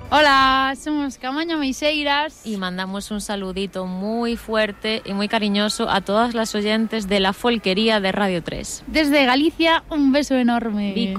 Hola, somos Camaño Meiseiras y mandamos un saludito muy fuerte y muy cariñoso a todas las oyentes de la Folquería de Radio 3. Desde Galicia, un beso enorme.